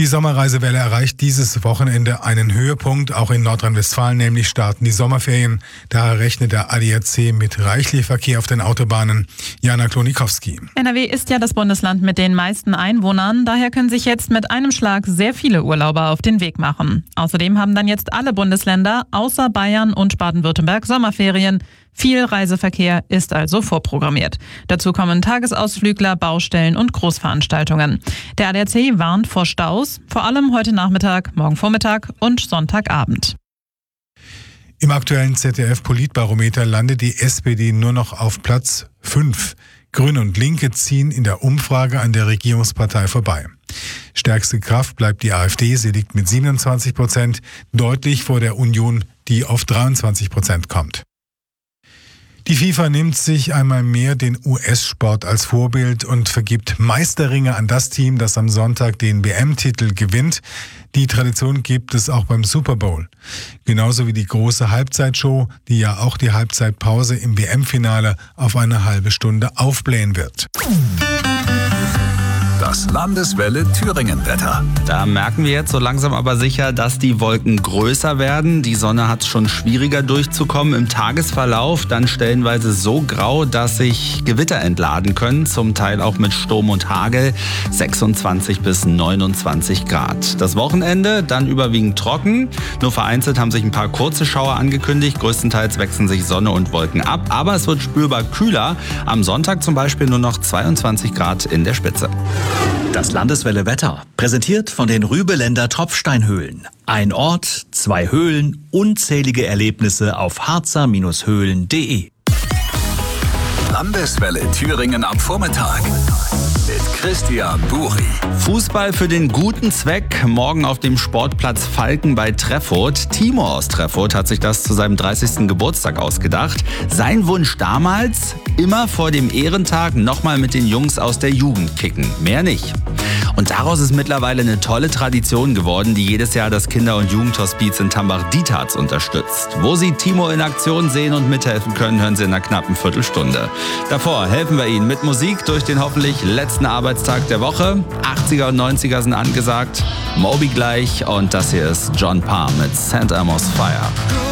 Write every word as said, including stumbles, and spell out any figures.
Die Sommerreisewelle erreicht dieses Wochenende einen Höhepunkt, auch in Nordrhein-Westfalen, nämlich starten die Sommerferien. Daher rechnet der A D A C mit reichlich Verkehr auf den Autobahnen. Jana Klonikowski. N R W ist ja das Bundesland mit den meisten Einwohnern, daher können sich jetzt mit einem Schlag sehr viele Urlauber auf den Weg machen. Außerdem haben dann jetzt alle Bundesländer außer Bayern und Baden-Württemberg Sommerferien. Viel Reiseverkehr ist also vorprogrammiert. Dazu kommen Tagesausflügler, Baustellen und Großveranstaltungen. Der A D A C warnt vor Staus, vor allem heute Nachmittag, morgen Vormittag und Sonntagabend. Im aktuellen Z D F-Politbarometer landet die S P D nur noch auf Platz fünf. Grüne und Linke ziehen in der Umfrage an der Regierungspartei vorbei. Stärkste Kraft bleibt die AfD, sie liegt mit siebenundzwanzig Prozent, deutlich vor der Union, die auf dreiundzwanzig Prozent kommt. Die FIFA nimmt sich einmal mehr den U S-Sport als Vorbild und vergibt Meisterringe an das Team, das am Sonntag den W M-Titel gewinnt. Die Tradition gibt es auch beim Super Bowl. Genauso wie die große Halbzeitshow, die ja auch die Halbzeitpause im W M-Finale auf eine halbe Stunde aufblähen wird. Das Landeswelle Thüringen-Wetter. Da merken wir jetzt so langsam aber sicher, dass die Wolken größer werden. Die Sonne hat es schon schwieriger durchzukommen im Tagesverlauf. Dann stellenweise so grau, dass sich Gewitter entladen können. Zum Teil auch mit Sturm und Hagel. sechsundzwanzig bis neunundzwanzig Grad. Das Wochenende dann überwiegend trocken. Nur vereinzelt haben sich ein paar kurze Schauer angekündigt. Größtenteils wechseln sich Sonne und Wolken ab. Aber es wird spürbar kühler. Am Sonntag zum Beispiel nur noch zweiundzwanzig Grad in der Spitze. Das Landeswelle Wetter, präsentiert von den Rübeländer Tropfsteinhöhlen. Ein Ort, zwei Höhlen, unzählige Erlebnisse auf harzer Höhlen punkt de. Landeswelle Thüringen am Vormittag mit Christian Buri. Fußball für den guten Zweck. Morgen auf dem Sportplatz Falken bei Treffurt. Timo aus Treffurt hat sich das zu seinem dreißigsten Geburtstag ausgedacht. Sein Wunsch damals, immer vor dem Ehrentag nochmal mit den Jungs aus der Jugend kicken. Mehr nicht. Und daraus ist mittlerweile eine tolle Tradition geworden, die jedes Jahr das Kinder- und Jugendhospiz in Tambach-Dietharz unterstützt. Wo Sie Timo in Aktion sehen und mithelfen können, hören Sie in einer knappen Viertelstunde. Davor helfen wir Ihnen mit Musik durch den hoffentlich letzten Arbeitstag der Woche. achtziger und neunziger sind angesagt. Moby gleich und das hier ist John Parr mit Saint Amos Fire.